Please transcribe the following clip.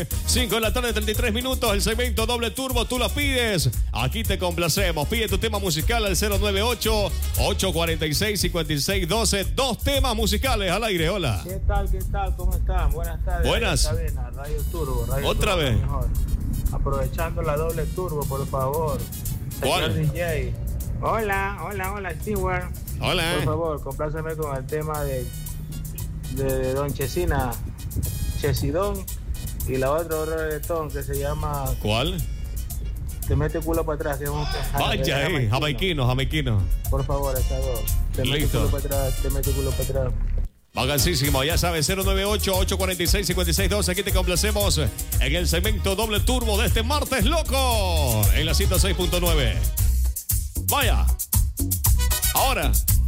5 de la tarde, 33 minutos, el segmento doble turbo, tú lo pides. Aquí te complacemos. Pide tu tema musical al 098-846-5612. 2 temas musicales al aire. Hola. ¿Qué tal? ¿Cómo están? Buenas tardes. Buenas. Cadena, Radio Turbo. Otra Turbo, vez. mejor. Aprovechando la doble turbo, por favor. ¿Cuál? Señor DJ. Hola, Stewart. Hola. Por favor, compláceme con el tema de Don Chesina, Chesidón, y la otra reggaetón que se llama ¿Cuál? Te mete culo para atrás. Que es Vaya, jamaiquino. Por favor, esas dos. Te mete Listo. culo para atrás, te mete culo para atrás. Vagancísimo, ya sabes, 098-846-5612. Aquí te complacemos en el segmento doble turbo de este martes loco en la 106.9. Vaya. Ahora.